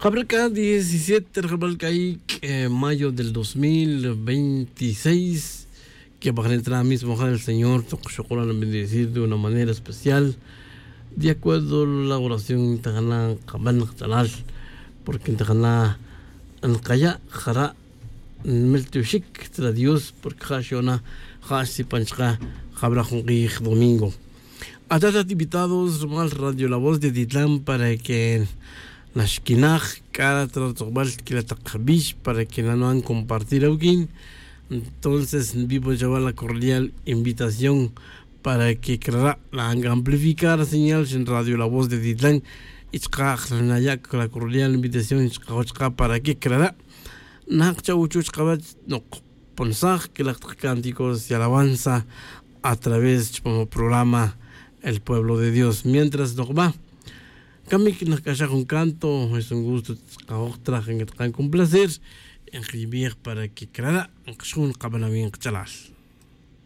Jabalca 17, Jabalca mayo del 2026, que para entrar mismo el Señor, Tocochocola lo bendecir de una manera especial, de acuerdo a la oración Tagana Kaban Talal, porque Tagana Ankaya Jara Meltushik tra Dios, porque Hashona Hashi Panchka Jabra Jungi domingo. A todos invitados, Radio La Voz de Titlán, para que Nashkinaj, cada trabajo que la takbish para que no han compartir aquí. Entonces, vivo llevar la cordial invitación para que la amplificar la señal en Radio La Voz de Titlán. Y la cordial invitación para que creará. Nakcha uchuch kabat no pensar que los cánticos de alabanza a través del programa El Pueblo de Dios. Mientras no va. Kamik na kasha con canto, es un gusto trabajar con placer en Rivier para que creara un cabana bien chalal.